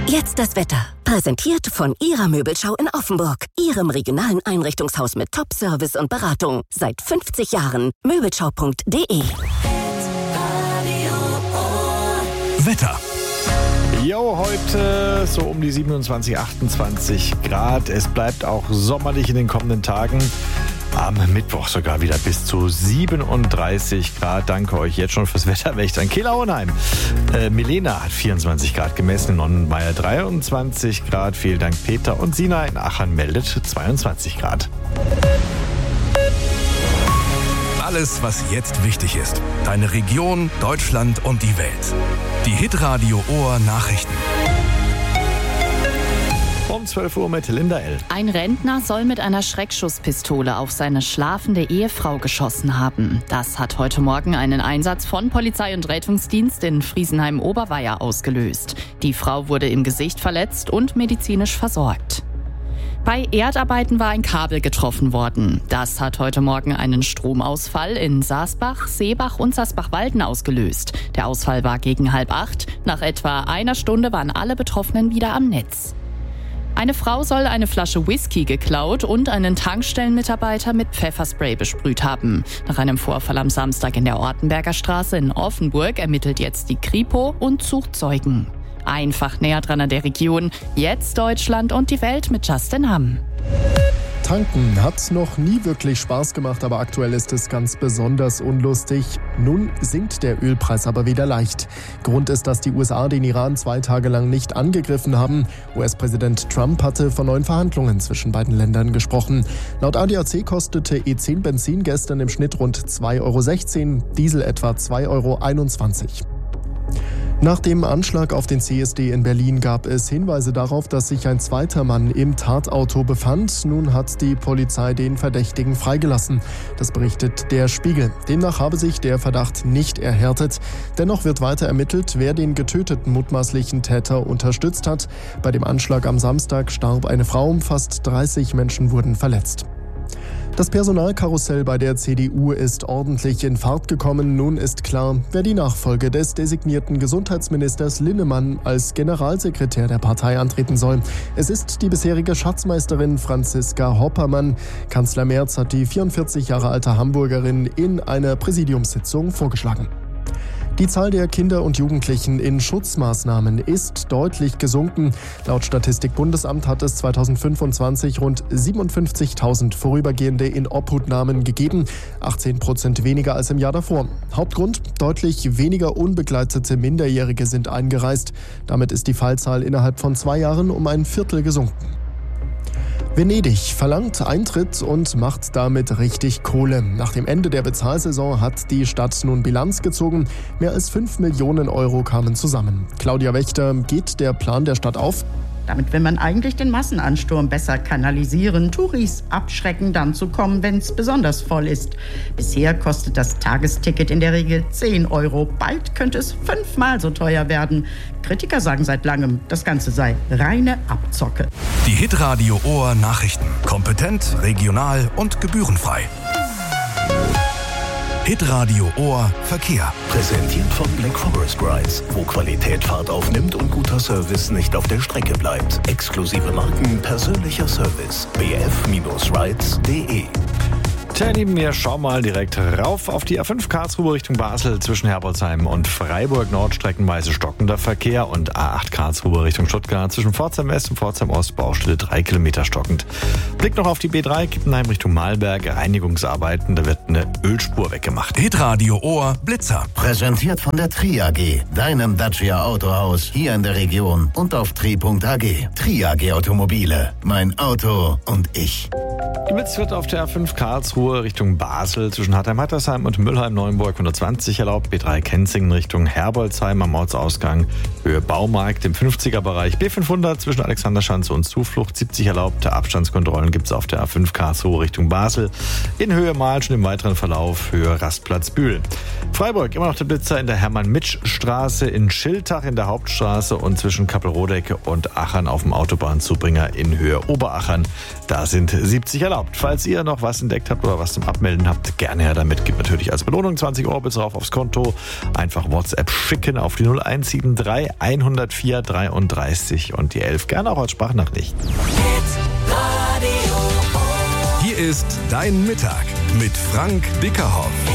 Jetzt das Wetter. Präsentiert von Ihrer Möbelschau in Offenburg. Ihrem regionalen Einrichtungshaus mit Top-Service und Beratung. Seit 50 Jahren. Möbelschau.de. Wetter. Jo, heute so um die 27, 28 Grad. Es bleibt auch sommerlich in den kommenden Tagen. Am Mittwoch sogar wieder bis zu 37 Grad. Danke euch jetzt schon fürs Wetterwächter in Kehl-Auenheim. Milena hat 24 Grad gemessen, in Nonnenmeier 23 Grad. Vielen Dank Peter. Und Sina in Aachen meldet 22 Grad. Alles, was jetzt wichtig ist. Deine Region, Deutschland und die Welt. Die Hitradio Ohr Nachrichten. Um 12 Uhr mit Linda L. Ein Rentner soll mit einer Schreckschusspistole auf seine schlafende Ehefrau geschossen haben. Das hat heute Morgen einen Einsatz von Polizei und Rettungsdienst in Friesenheim-Oberweier ausgelöst. Die Frau wurde im Gesicht verletzt und medizinisch versorgt. Bei Erdarbeiten war ein Kabel getroffen worden. Das hat heute Morgen einen Stromausfall in Saasbach, Seebach und Saasbach-Walden ausgelöst. Der Ausfall war gegen 7:30. Nach etwa einer Stunde waren alle Betroffenen wieder am Netz. Eine Frau soll eine Flasche Whisky geklaut und einen Tankstellenmitarbeiter mit Pfefferspray besprüht haben. Nach einem Vorfall am Samstag in der Ortenberger Straße in Offenburg ermittelt jetzt die Kripo und sucht Zeugen. Einfach näher dran an der Region. Jetzt Deutschland und die Welt mit Justin Hamm. Tanken hat noch nie wirklich Spaß gemacht, aber aktuell ist es ganz besonders unlustig. Nun sinkt der Ölpreis aber wieder leicht. Grund ist, dass die USA den Iran 2 Tage lang nicht angegriffen haben. US-Präsident Trump hatte von neuen Verhandlungen zwischen beiden Ländern gesprochen. Laut ADAC kostete E10 Benzin gestern im Schnitt rund 2,16 €, Diesel etwa 2,21 €. Nach dem Anschlag auf den CSD in Berlin gab es Hinweise darauf, dass sich ein zweiter Mann im Tatauto befand. Nun hat die Polizei den Verdächtigen freigelassen. Das berichtet der Spiegel. Demnach habe sich der Verdacht nicht erhärtet. Dennoch wird weiter ermittelt, wer den getöteten mutmaßlichen Täter unterstützt hat. Bei dem Anschlag am Samstag starb eine Frau, fast 30 Menschen wurden verletzt. Das Personalkarussell bei der CDU ist ordentlich in Fahrt gekommen. Nun ist klar, wer die Nachfolge des designierten Gesundheitsministers Linnemann als Generalsekretär der Partei antreten soll. Es ist die bisherige Schatzmeisterin Franziska Hoppermann. Kanzler Merz hat die 44 Jahre alte Hamburgerin in einer Präsidiumssitzung vorgeschlagen. Die Zahl der Kinder und Jugendlichen in Schutzmaßnahmen ist deutlich gesunken. Laut Statistik-Bundesamt hat es 2025 rund 57.000 vorübergehende Inobhutnahmen gegeben, 18% weniger als im Jahr davor. Hauptgrund: deutlich weniger unbegleitete Minderjährige sind eingereist. Damit ist die Fallzahl innerhalb von 2 Jahren um ein Viertel gesunken. Venedig verlangt Eintritt und macht damit richtig Kohle. Nach dem Ende der Bezahlsaison hat die Stadt nun Bilanz gezogen. Mehr als 5 Millionen € kamen zusammen. Claudia Wächter, geht der Plan der Stadt auf? Damit will man eigentlich den Massenansturm besser kanalisieren, Touris abschrecken, dann zu kommen, wenn es besonders voll ist. Bisher kostet das Tagesticket in der Regel 10 €. Bald könnte es 5-mal so teuer werden. Kritiker sagen seit langem, das Ganze sei reine Abzocke. Die Hitradio Ohr Nachrichten. Kompetent, regional und gebührenfrei. Hitradio Ohr Verkehr. Präsentiert von Black Forest Rides, wo Qualität Fahrt aufnimmt und guter Service nicht auf der Strecke bleibt. Exklusive Marken, persönlicher Service. bf-rides.de. Tja, neben mir, schau mal direkt rauf auf die A5 Karlsruhe Richtung Basel zwischen Herbolzheim und Freiburg. Nordstreckenweise stockender Verkehr und A8 Karlsruhe Richtung Stuttgart zwischen Pforzheim West und Pforzheim Ost Baustelle 3 Kilometer stockend. Blick noch auf die B3 Kippenheim Richtung Mahlberg. Reinigungsarbeiten, da wird eine Ölspur weggemacht. Hitradio Ohr Blitzer. Präsentiert von der Tri AG, deinem Dacia Autohaus hier in der Region und auf tri.ag. Tri AG Automobile, mein Auto und ich. Geblitzt wird auf der A5 Karlsruhe Richtung Basel zwischen Hartheim-Hattersheim und Müllheim-Neuenburg 120 erlaubt. B3 Kenzingen Richtung Herbolzheim am Ortsausgang Höhe Baumarkt im 50er-Bereich. B500 zwischen Alexanderschanze und Zuflucht 70 erlaubt. Abstandskontrollen gibt es auf der A5 Karlsruhe Richtung Basel. In Höhe Mahlschen im weiteren Verlauf Höhe Rastplatz Bühl. Freiburg immer noch der Blitzer in der Hermann-Mitsch-Straße, in Schiltach in der Hauptstraße und zwischen Kappelrodecke und Achern auf dem Autobahnzubringer in Höhe Oberachern. Da sind 70 erlaubt. Falls ihr noch was entdeckt habt oder oder was zum Abmelden habt, gerne her damit. Gibt natürlich als Belohnung 20 Euro bis drauf aufs Konto. Einfach WhatsApp schicken auf die 0173 104 33 und die 11. Gerne auch als Sprachnachricht. Hier ist Dein Mittag mit Frank Bickerhoff.